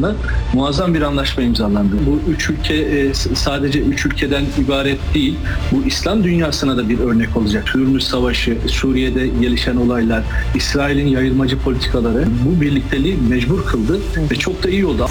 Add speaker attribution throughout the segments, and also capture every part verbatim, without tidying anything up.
Speaker 1: arasında muazzam bir anlaşma imzalandı. Bu üç ülke e, sadece üç ülkeden ibaret değil. Bu İslam dünyasına da bir örnek olacak. Hürmüz Savaşı, Suriye'de gelişen olaylar, İsrail'in yayılmacı politikaları bu birlikteliği mecbur kıldı ve çok da iyi oldu.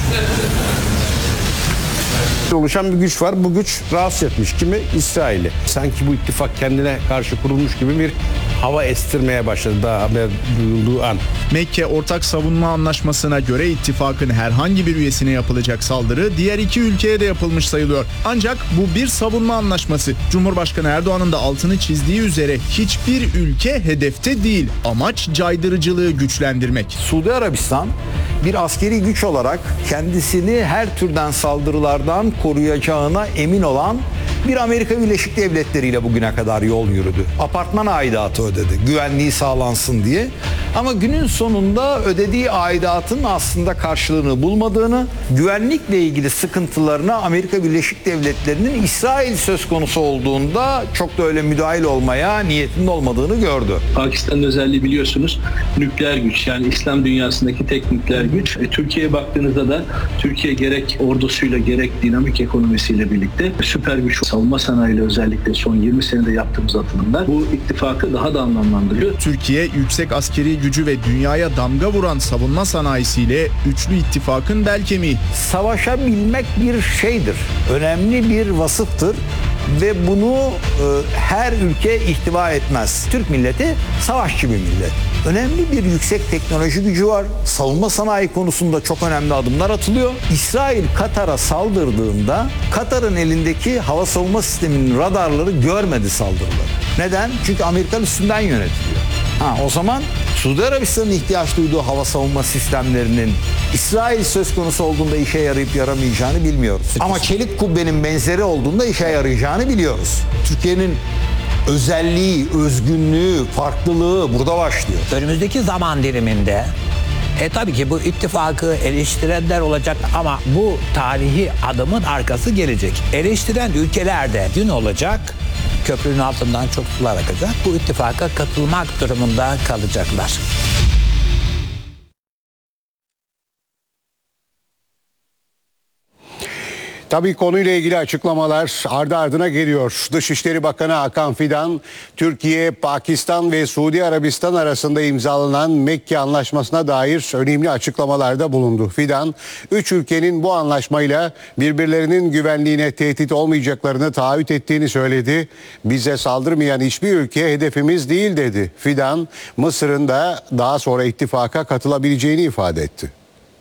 Speaker 2: Oluşan bir güç var. Bu güç rahatsız etmiş kimi? İsrail'i. Sanki bu ittifak kendine karşı kurulmuş gibi bir hava estirmeye başladı daha haber duyulduğu an.
Speaker 3: Mekke Ortak Savunma Anlaşması'na göre ittifakın herhangi bir üyesine yapılacak saldırı diğer iki ülkeye de yapılmış sayılıyor. Ancak bu bir savunma anlaşması. Cumhurbaşkanı Erdoğan'ın da altını çizdiği üzere hiçbir ülke hedefte değil. Amaç caydırıcılığı güçlendirmek.
Speaker 2: Suudi Arabistan bir askeri güç olarak kendisini her türden saldırılardan koruyacağına emin olan bir Amerika Birleşik Devletleri ile bugüne kadar yol yürüdü. Apartman aidatı ödedi, güvenliği sağlansın diye. Ama günün sonunda ödediği aidatın aslında karşılığını bulmadığını, güvenlikle ilgili sıkıntılarına Amerika Birleşik Devletleri'nin İsrail söz konusu olduğunda çok da öyle müdahil olmaya niyetinin olmadığını gördü.
Speaker 1: Pakistan'ın özelliği biliyorsunuz nükleer güç, yani İslam dünyasındaki tek nükleer güç. E, Türkiye'ye baktığınızda da Türkiye gerek ordusuyla gerek dinamik ekonomisiyle birlikte süper güç, savunma sanayiyle özellikle son yirmi senede yaptığımız atılımlar bu ittifakı daha da anlamlandırıyor.
Speaker 3: Türkiye yüksek askeri gücü ve dünyaya damga vuran savunma sanayisiyle üçlü ittifakın bel kemiği.
Speaker 2: Savaşabilmek bir şeydir, önemli bir vasıftır ve bunu e, her ülke ihtiva etmez. Türk milleti savaşçı bir millet. Önemli bir yüksek teknoloji gücü var. Savunma sanayi konusunda çok önemli adımlar atılıyor. İsrail Katar'a saldırdığında Katar'ın elindeki hava savunma sisteminin radarları görmedi saldırıları. Neden? Çünkü Amerikan üstünden yönetiliyor. Ha, o zaman Suudi Arabistan'ın ihtiyaç duyduğu hava savunma sistemlerinin İsrail söz konusu olduğunda işe yarayıp yaramayacağını bilmiyoruz. Ama çelik kubbenin benzeri olduğunda işe yarayacağını biliyoruz. Türkiye'nin özelliği, özgünlüğü, farklılığı burada başlıyor.
Speaker 4: Önümüzdeki zaman diliminde e tabii ki bu ittifakı eleştirenler olacak ama bu tarihi adımın arkası gelecek. Eleştiren ülkelerde gün olacak, köprünün altından çok sular akacak. Bu ittifaka katılmak durumunda kalacaklar.
Speaker 5: Tabii konuyla ilgili açıklamalar ardı ardına geliyor. Dışişleri Bakanı Hakan Fidan, Türkiye, Pakistan ve Suudi Arabistan arasında imzalanan Mekke Anlaşması'na dair önemli açıklamalarda bulundu. Fidan, üç ülkenin bu anlaşmayla birbirlerinin güvenliğine tehdit olmayacaklarını taahhüt ettiğini söyledi. Bize saldırmayan hiçbir ülke hedefimiz değil dedi. Fidan, Mısır'ın da daha sonra ittifaka katılabileceğini ifade etti.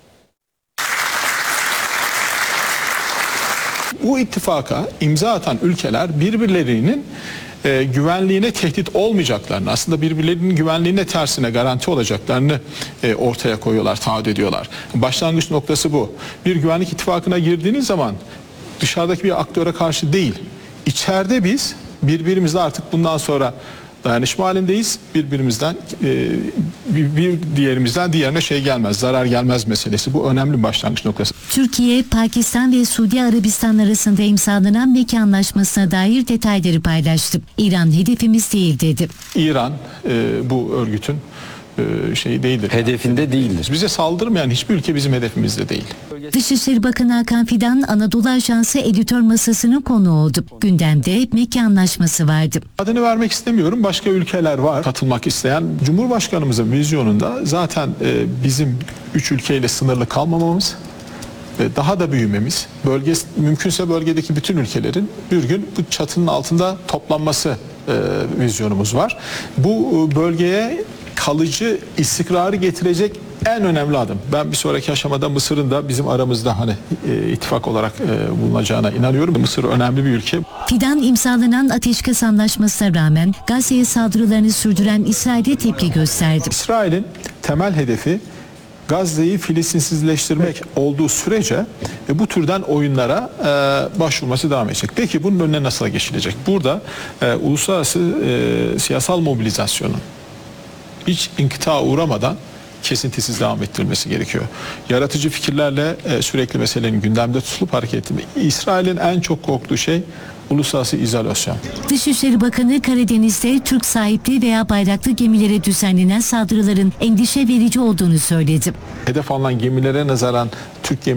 Speaker 6: Bu ittifaka imza atan ülkeler birbirlerinin e, güvenliğine tehdit olmayacaklarını, aslında birbirlerinin güvenliğine tersine garanti olacaklarını e, ortaya koyuyorlar, taahhüt ediyorlar. Başlangıç noktası bu. Bir güvenlik ittifakına girdiğiniz zaman dışarıdaki bir aktöre karşı değil, içeride biz birbirimizle artık bundan sonra dayanışma halindeyiz. Birbirimizden e, bir, bir diğerimizden diğerine şey gelmez, zarar gelmez meselesi. Bu önemli bir başlangıç noktası.
Speaker 7: Türkiye, Pakistan ve Suudi Arabistan arasında imzalanan Mekke Anlaşması'na dair detayları paylaştı. İran hedefimiz değil dedi.
Speaker 6: İran e, bu örgütün e, şeyi değildir.
Speaker 2: Hedefinde yani değildir.
Speaker 6: Bize saldırmayan hiçbir ülke bizim hedefimizde değil.
Speaker 7: Dışişleri Bakanı Hakan Fidan, Anadolu Ajansı editör masasının konuğu oldu. Gündemde Mekke Anlaşması vardı.
Speaker 6: Adını vermek istemiyorum. Başka ülkeler var katılmak isteyen. Cumhurbaşkanımızın vizyonunda zaten e, bizim üç ülkeyle sınırlı kalmamamız, e, daha da büyümemiz, bölge, mümkünse bölgedeki bütün ülkelerin bir gün bu çatının altında toplanması e, vizyonumuz var. Bu e, bölgeye kalıcı istikrarı getirecek en önemli adım. Ben bir sonraki aşamada Mısır'ın da bizim aramızda hani e, ittifak olarak e, bulunacağına inanıyorum. Mısır önemli bir ülke.
Speaker 7: Fidan, imzalanan ateşkes anlaşmasına rağmen Gazze'ye saldırılarını sürdüren İsrail'e tepki gösterdi.
Speaker 6: İsrail'in temel hedefi Gazze'yi Filistinsizleştirmek olduğu sürece e, bu türden oyunlara e, başvurması devam edecek. Peki bunun önüne nasıl geçilecek? Burada e, uluslararası e, siyasal mobilizasyonun hiç inkıta uğramadan kesintisiz devam ettirilmesi gerekiyor. Yaratıcı fikirlerle e, sürekli meselenin gündemde tutulup hareket etmek. İsrail'in en çok korktuğu şey uluslararası izolasyon.
Speaker 7: Dışişleri Bakanı, Karadeniz'de Türk sahipli veya bayraklı gemilere düzenlenen saldırıların endişe verici olduğunu söyledi.
Speaker 6: Hedef alınan gemilere nazaran Türk gemileri